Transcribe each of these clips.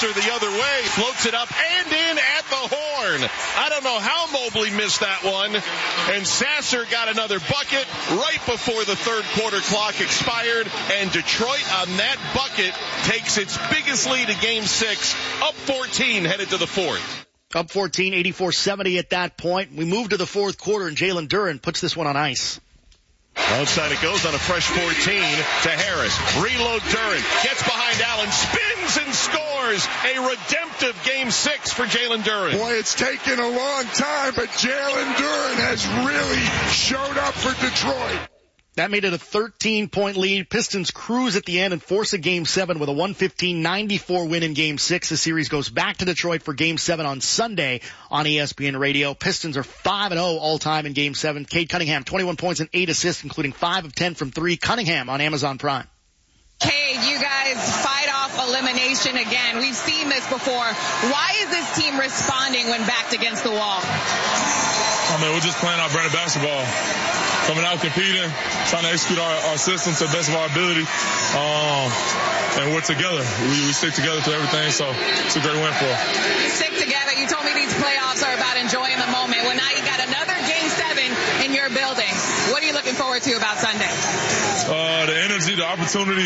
The other way, floats it up and in at the horn. I don't know how Mobley missed that one. And Sasser got another bucket right before the third quarter clock expired. And Detroit on that bucket takes its biggest lead of Game 6, up 14, headed to the fourth. Up 14, 84-70 at that point. We move to the fourth quarter, and Jalen Duren puts this one on ice. Outside it goes on a fresh 14 to Harris. Reload Duren. Gets behind Allen. Spins and scores. A redemptive Game 6 for Jalen Duren. Boy, it's taken a long time, but Jalen Duren has really showed up for Detroit. That made it a 13-point lead. Pistons cruise at the end and force a Game 7 with a 115-94 win in Game 6. The series goes back to Detroit for Game 7 on Sunday on ESPN Radio. Pistons are 5-0 all-time in Game 7. Cade Cunningham, 21 points and 8 assists, including 5 of 10 from 3. Cunningham on Amazon Prime. Cade, you guys fight off elimination again. We've seen this before. Why is this team responding when backed against the wall? We're just playing our brand of basketball. Coming out, competing, trying to execute our system to the best of our ability. And we're together. We stick together through everything, so it's a great win for us. Stick together. You told me these playoffs are about enjoying the moment. Well, now you got another Game 7 in your building. What are you looking forward to about Sunday? The energy, the opportunity,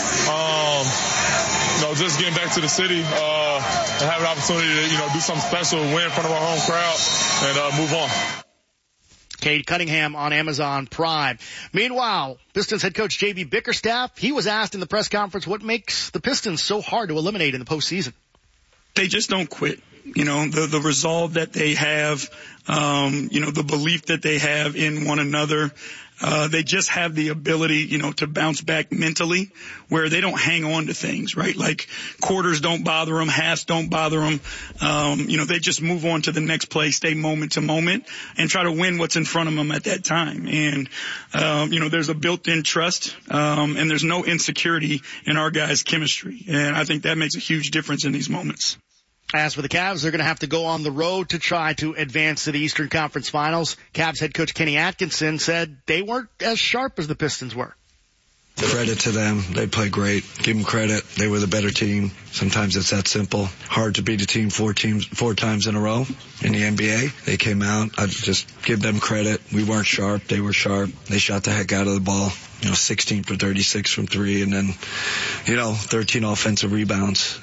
just getting back to the city and have an opportunity to, do something special, win in front of our home crowd, and move on. Cade Cunningham on Amazon Prime. Meanwhile, Pistons head coach J.B. Bickerstaff, he was asked in the press conference what makes the Pistons so hard to eliminate in the postseason. They just don't quit. The resolve that they have, the belief that they have in one another. They just have the ability, to bounce back mentally where they don't hang on to things, right? Like quarters don't bother them, halves don't bother them. They just move on to the next play, stay moment to moment and try to win what's in front of them at that time. And, there's a built-in trust, and there's no insecurity in our guys' chemistry. And I think that makes a huge difference in these moments. As for the Cavs, they're going to have to go on the road to try to advance to the Eastern Conference Finals. Cavs head coach Kenny Atkinson said they weren't as sharp as the Pistons were. Credit to them. They played great. Give them credit. They were the better team. Sometimes it's that simple. Hard to beat a team four times in a row in the NBA. They came out. I just give them credit. We weren't sharp. They were sharp. They shot the heck out of the ball. 16 for 36 from 3 and then, 13 offensive rebounds,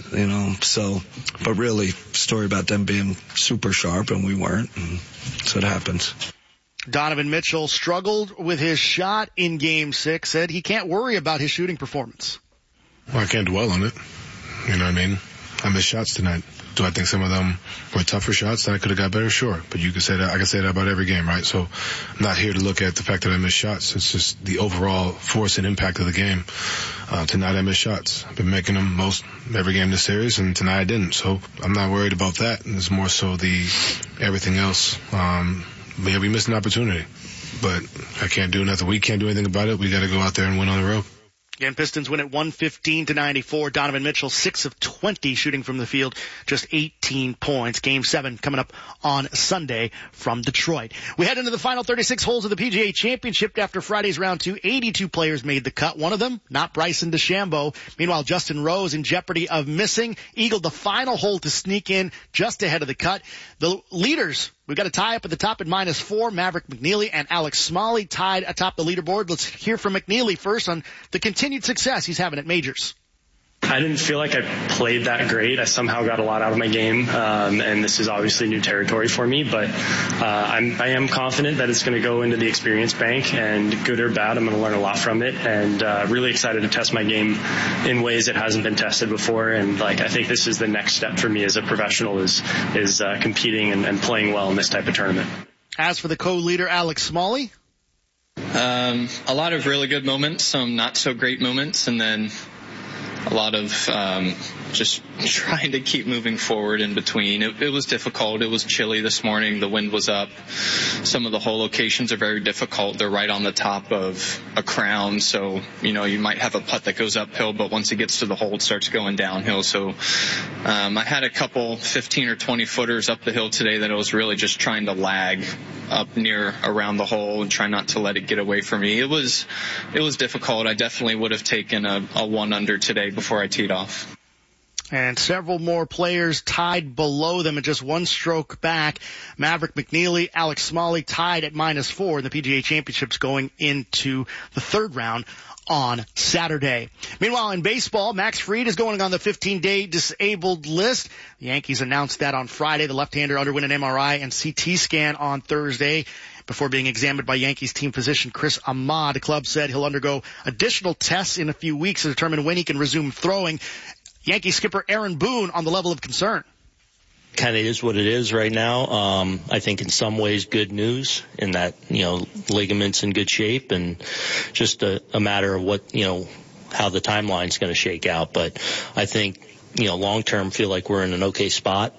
but really story about them being super sharp and we weren't. And that's what happens. Donovan Mitchell struggled with his shot in Game 6, said he can't worry about his shooting performance. Well, I can't dwell on it. You know what I mean? I missed shots tonight. Do I think some of them were tougher shots that I could have got better? Sure. But you can say that, I can say that about every game, right? So I'm not here to look at the fact that I missed shots. It's just the overall force and impact of the game. Tonight I missed shots. I've been making them most every game this series, and tonight I didn't. So I'm not worried about that. It's more so the everything else. We missed an opportunity, but I can't do nothing. We can't do anything about it. We got to go out there and win on the road. Again, Pistons win at 115-94. Donovan Mitchell, 6 of 20 shooting from the field, just 18 points. Game 7 coming up on Sunday from Detroit. We head into the final 36 holes of the PGA Championship after Friday's round 2. 82 players made the cut. One of them, not Bryson DeChambeau. Meanwhile, Justin Rose in jeopardy of missing, eagled the final hole to sneak in just ahead of the cut. The leaders, we've got a tie up at the top at -4. Maverick McNeely and Alex Smalley tied atop the leaderboard. Let's hear from McNeely first on the continued success he's having at majors. I didn't feel like I played that great. I somehow got a lot out of my game, and this is obviously new territory for me, but I am confident that it's going to go into the experience bank, and good or bad, I'm going to learn a lot from it, and really excited to test my game in ways it hasn't been tested before, and I think this is the next step for me as a professional is competing and playing well in this type of tournament. As for the co-leader, Alex Smalley? A lot of really good moments, some not so great moments, and then a lot of just trying to keep moving forward in between. It was difficult. It was chilly this morning. The wind was up. Some of the hole locations are very difficult. They're right on the top of a crown, so you might have a putt that goes uphill, but once it gets to the hole, it starts going downhill. So I had a couple 15 or 20 footers up the hill today that I was really just trying to lag up near around the hole and try not to let it get away from me. It was difficult. I definitely would have taken a 1 under today before I teed off. And several more players tied below them at just one stroke back. Maverick McNeely, Alex Smalley tied at -4 in the PGA Championships going into the third round on Saturday. Meanwhile, in baseball, Max Fried is going on the 15-day disabled list. The Yankees announced that on Friday. The left-hander underwent an MRI and CT scan on Thursday before being examined by Yankees team physician Chris Ahmad. The club said he'll undergo additional tests in a few weeks to determine when he can resume throwing. Yankee skipper Aaron Boone on the level of concern. Kind of is what it is right now. I think in some ways good news in that, ligaments in good shape and just a matter of what, how the timeline's going to shake out. But I think, long term feel like we're in an okay spot.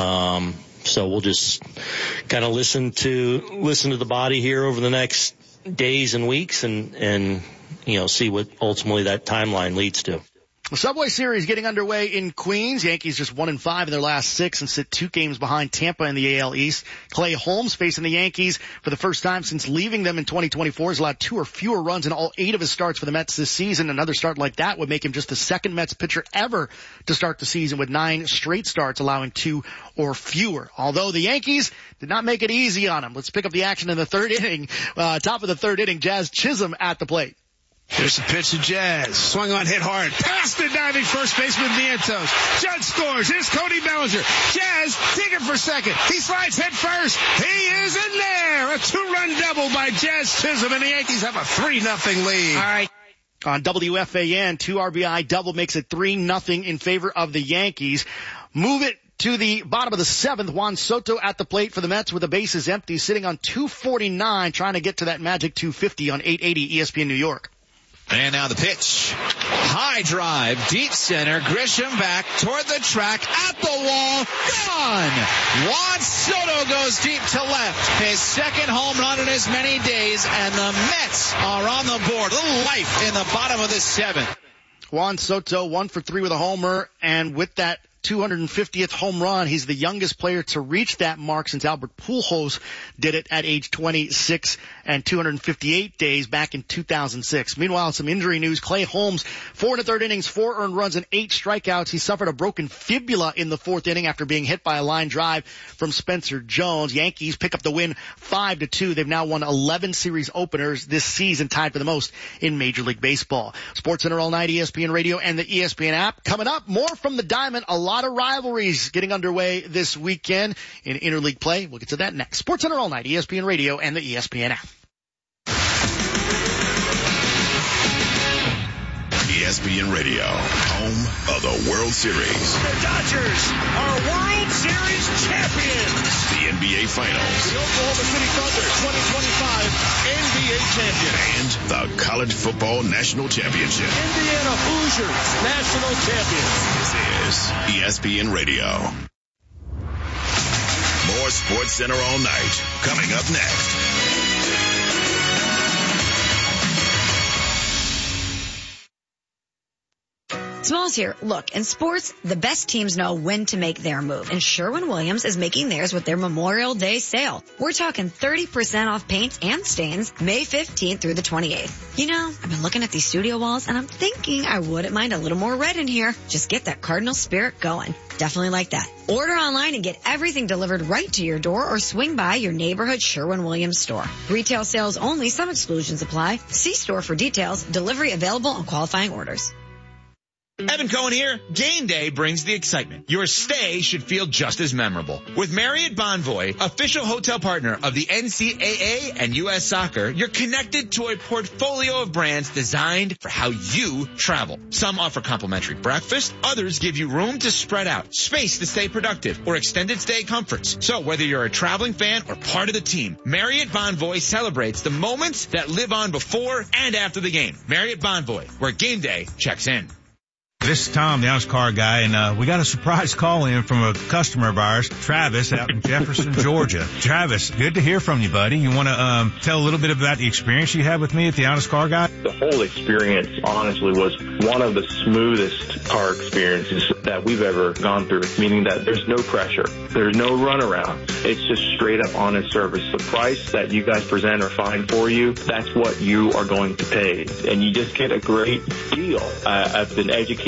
So we'll just kind of listen to the body here over the next days and weeks and see what ultimately that timeline leads to. The Subway Series getting underway in Queens. Yankees just 1-5 in their last 6 and sit 2 games behind Tampa in the AL East. Clay Holmes facing the Yankees for the first time since leaving them in 2024. Has allowed 2 or fewer runs in all 8 of his starts for the Mets this season. Another start like that would make him just the second Mets pitcher ever to start the season with 9 straight starts, allowing 2 or fewer. Although the Yankees did not make it easy on him. Let's pick up the action in the third inning. Top of the third inning, Jazz Chisholm at the plate. Here's the pitch to Jazz. Swung on, hit hard. Past the diving first baseman Vientos. Judge scores. Here's Cody Bellinger. Jazz digging for second. He slides head first. He is in there. A 2-run double by Jazz Chisholm, and the Yankees have a 3-0 lead. All right. On WFAN, 2 RBI double makes it 3-0 in favor of the Yankees. Move it to the bottom of the 7th. Juan Soto at the plate for the Mets with the bases empty, sitting on 249, trying to get to that magic 250 on 880 ESPN New York. And now the pitch. High drive, deep center. Grisham back toward the track, at the wall, gone! Juan Soto goes deep to left. His second home run in as many days, and the Mets are on the board. A little life in the bottom of the 7th. Juan Soto 1 for 3 with a homer, and with that 250th home run, he's the youngest player to reach that mark since Albert Pujols did it at age 26 and 258 days back in 2006. Meanwhile, some injury news. Clay Holmes, 4 1/3 innings, 4 earned runs and 8 strikeouts. He suffered a broken fibula in the 4th inning after being hit by a line drive from Spencer Jones. Yankees pick up the win 5-2. They've now won 11 series openers this season, tied for the most in Major League Baseball. SportsCenter all night, ESPN Radio and the ESPN app. Coming up, more from the Diamond. A lot of rivalries getting underway this weekend in interleague play. We'll get to that next. SportsCenter all night, ESPN Radio and the ESPN app. ESPN Radio, home of the World Series. The Dodgers are World Series champions. The NBA Finals. The Oklahoma City Thunder 2025 NBA champion. And the College Football National Championship. Indiana Hoosiers national champions. This is ESPN Radio. More SportsCenter all night coming up next. Smalls here. Look, in sports, the best teams know when to make their move, and Sherwin-Williams is making theirs with their Memorial Day sale. We're talking 30% off paints and stains May 15th through the 28th. You know, I've been looking at these studio walls, and I'm thinking I wouldn't mind a little more red in here. Just get that Cardinal spirit going. Definitely like that. Order online and get everything delivered right to your door, or swing by your neighborhood Sherwin-Williams store. Retail sales only. Some exclusions apply. See store for details. Delivery available on qualifying orders. Evan Cohen here. Game day brings the excitement. Your stay should feel just as memorable. With Marriott Bonvoy, official hotel partner of the NCAA and U.S. Soccer, you're connected to a portfolio of brands designed for how you travel. Some offer complimentary breakfast, others give you room to spread out, space to stay productive, or extended stay comforts. So whether you're a traveling fan or part of the team, Marriott Bonvoy celebrates the moments that live on before and after the game. Marriott Bonvoy, where game day checks in. This is Tom, the honest car guy, and we got a surprise call in from a customer of ours, Travis, out in Jefferson, Georgia. Travis, good to hear from you, buddy. You want to tell a little bit about the experience you had with me at the honest car guy? The whole experience, honestly, was one of the smoothest car experiences that we've ever gone through, meaning that there's no pressure. There's no runaround. It's just straight up honest service. The price that you guys present or find for you, that's what you are going to pay. And you just get a great deal. I've been educated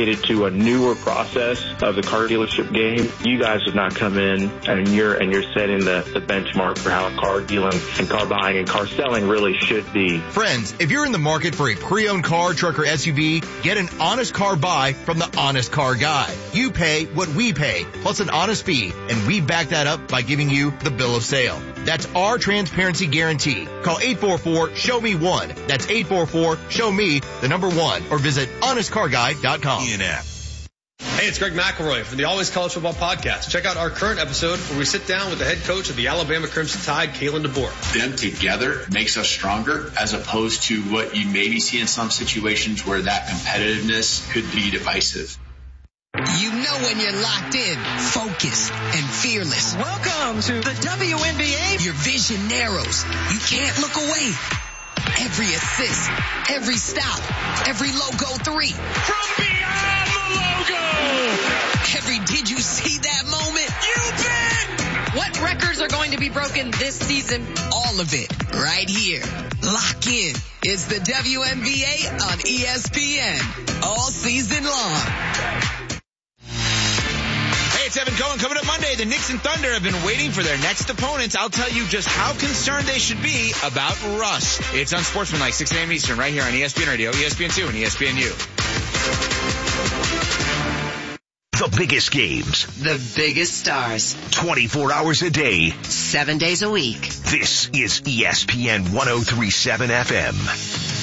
related to a newer process of the car dealership game. You guys have not come in and you're setting the benchmark for how car dealing and car buying and car selling really should be. Friends, if you're in the market for a pre-owned car, truck, or SUV, get an honest car buy from the Honest Car Guy. You pay what we pay, plus an honest fee, and we back that up by giving you the bill of sale. That's our transparency guarantee. Call 844-SHOW-ME-1. That's 844-SHOW-ME, the number 1, or visit honestcarguy.com. Hey, it's Greg McElroy from the Always College Football Podcast. Check out our current episode where we sit down with the head coach of the Alabama Crimson Tide, Kalen DeBoer. Them together makes us stronger, as opposed to what you maybe see in some situations where that competitiveness could be divisive. You know when you're locked in, focused, and fearless. Welcome to the WNBA. Your vision narrows. You can't look away. Every assist, every stop, every logo 3. From beyond the logo! Every did you see that moment? You bet! What records are going to be broken this season? All of it, right here. Lock in. It's the WNBA on ESPN. All season long. It's Evan Cohen. Coming up Monday, the Knicks and Thunder have been waiting for their next opponents. I'll tell you just how concerned they should be about rust. It's Unsportsmanlike, 6 a.m. Eastern, right here on ESPN Radio, ESPN2, and ESPNU. The biggest games. The biggest stars. 24 hours a day. 7 days a week. This is ESPN 103.7 FM.